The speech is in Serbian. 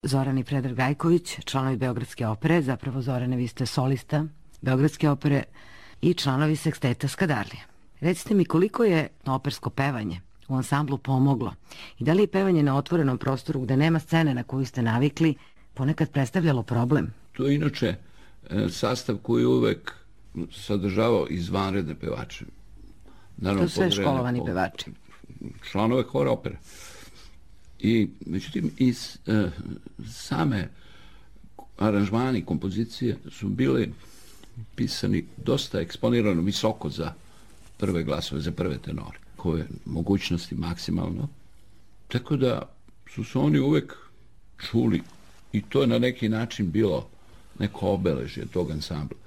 Zoran i Predrag Gajković, članovi Beogradske opere, zapravo Zorane, vi ste solista Beogradske opere i članovi seksteta Skadarlija. Recite mi koliko je opersko pevanje u ansamblu pomoglo i da li je pevanje na otvorenom prostoru gde nema scene na koju ste navikli ponekad predstavljalo problem? To je inače sastav koji uvek sadržavao izvanredne pevače. Naravno, to sve školovani pevači. Članove hora opere. I, međutim, iz same aranžmani, kompozicije su bile pisani dosta eksponirano visoko za prve glasove, za prve tenore, koje mogućnosti maksimalno. Tako da su se oni uvek čuli i to je na neki način bilo neko obeležje tog ansambla.